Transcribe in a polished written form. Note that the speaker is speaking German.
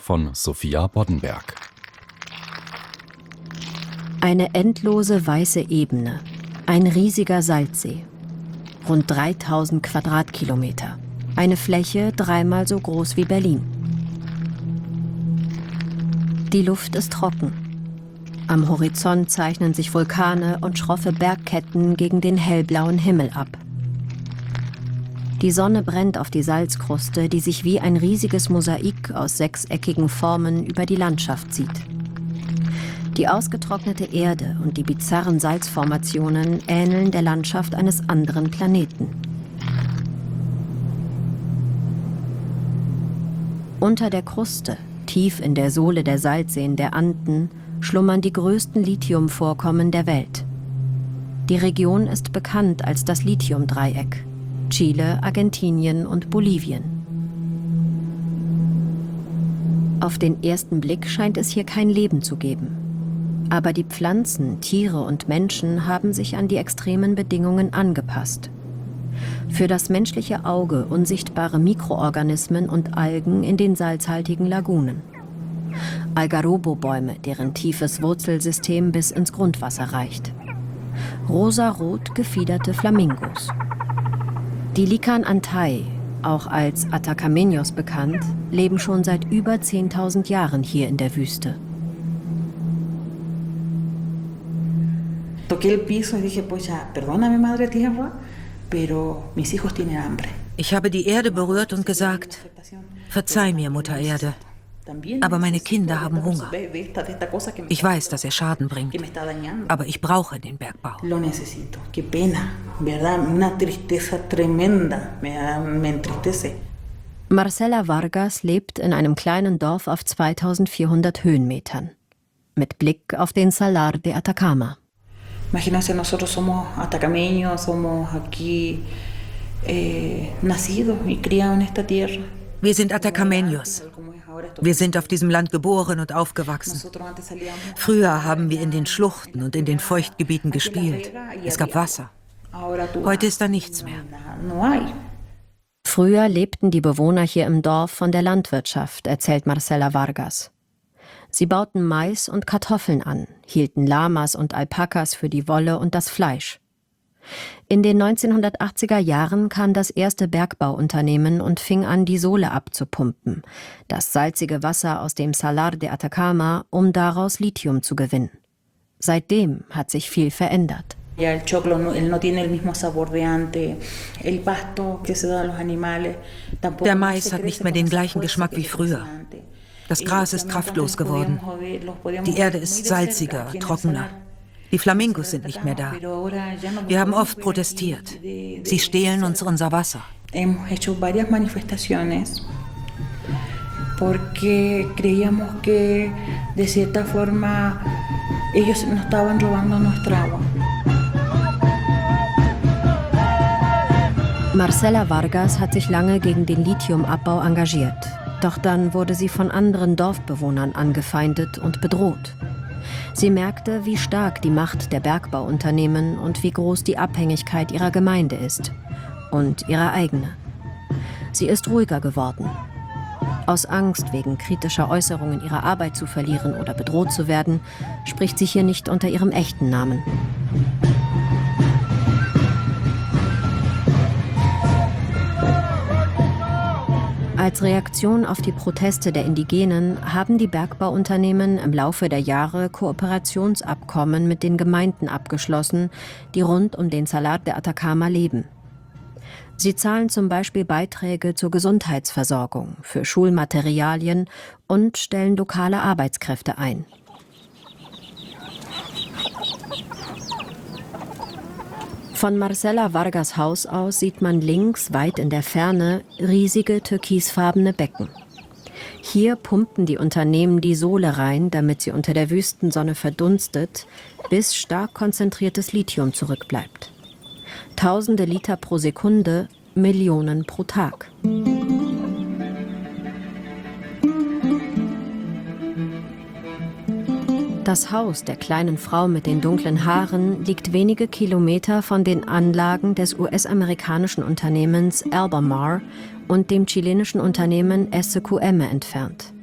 von Sophia Boddenberg. Eine endlose weiße Ebene, ein riesiger Salzsee, rund 3000 Quadratkilometer, eine Fläche dreimal so groß wie Berlin. Die Luft ist trocken. Am Horizont zeichnen sich Vulkane und schroffe Bergketten gegen den hellblauen Himmel ab. Die Sonne brennt auf die Salzkruste, die sich wie ein riesiges Mosaik aus sechseckigen Formen über die Landschaft zieht. Die ausgetrocknete Erde und die bizarren Salzformationen ähneln der Landschaft eines anderen Planeten. Unter der Kruste, tief in der Sohle der Salzseen der Anden, schlummern die größten Lithiumvorkommen der Welt. Die Region ist bekannt als das Lithiumdreieck: Chile, Argentinien und Bolivien. Auf den ersten Blick scheint es hier kein Leben zu geben. Aber die Pflanzen, Tiere und Menschen haben sich an die extremen Bedingungen angepasst. Für das menschliche Auge unsichtbare Mikroorganismen und Algen in den salzhaltigen Lagunen. Algarobo-Bäume, deren tiefes Wurzelsystem bis ins Grundwasser reicht. Rosarot gefiederte Flamingos. Die Lican-Antay, auch als Atacamenos bekannt, leben schon seit über 10.000 Jahren hier in der Wüste. Ich habe die Erde berührt und gesagt: Verzeih mir, Mutter Erde, aber meine Kinder haben Hunger. Ich weiß, dass er Schaden bringt, aber ich brauche den Bergbau. Marcela Vargas lebt in einem kleinen Dorf auf 2400 Höhenmetern, mit Blick auf den Salar de Atacama. Imagínense, nosotros somos atacameños, somos aquí nacidos y criados en esta tierra. Wir sind Atacamenos. Wir sind auf diesem Land geboren und aufgewachsen. Früher haben wir in den Schluchten und in den Feuchtgebieten gespielt. Es gab Wasser. Heute ist da nichts mehr. Früher lebten die Bewohner hier im Dorf von der Landwirtschaft, erzählt Marcela Vargas. Sie bauten Mais und Kartoffeln an, hielten Lamas und Alpakas für die Wolle und das Fleisch. In den 1980er Jahren kam das erste Bergbauunternehmen und fing an, die Sohle abzupumpen, das salzige Wasser aus dem Salar de Atacama, um daraus Lithium zu gewinnen. Seitdem hat sich viel verändert. Der Mais hat nicht mehr den gleichen Geschmack wie früher. Das Gras ist kraftlos geworden. Die Erde ist salziger, trockener. Die Flamingos sind nicht mehr da. Wir haben oft protestiert. Sie stehlen uns unser Wasser. Porque creíamos que de cierta forma ellos nos estaban robando nuestra agua. Marcela Vargas hat sich lange gegen den Lithiumabbau engagiert. Doch dann wurde sie von anderen Dorfbewohnern angefeindet und bedroht. Sie merkte, wie stark die Macht der Bergbauunternehmen und wie groß die Abhängigkeit ihrer Gemeinde ist. Und ihre eigene. Sie ist ruhiger geworden. Aus Angst, wegen kritischer Äußerungen ihre Arbeit zu verlieren oder bedroht zu werden, spricht sie hier nicht unter ihrem echten Namen. Als Reaktion auf die Proteste der Indigenen haben die Bergbauunternehmen im Laufe der Jahre Kooperationsabkommen mit den Gemeinden abgeschlossen, die rund um den Salar de Atacama leben. Sie zahlen zum Beispiel Beiträge zur Gesundheitsversorgung, für Schulmaterialien und stellen lokale Arbeitskräfte ein. Von Marcela Vargas Haus aus sieht man links, weit in der Ferne, riesige türkisfarbene Becken. Hier pumpen die Unternehmen die Sohle rein, damit sie unter der Wüstensonne verdunstet, bis stark konzentriertes Lithium zurückbleibt. Tausende Liter pro Sekunde, Millionen pro Tag. Das Haus der kleinen Frau mit den dunklen Haaren liegt wenige Kilometer von den Anlagen des US-amerikanischen Unternehmens Albemarle und dem chilenischen Unternehmen SQM entfernt.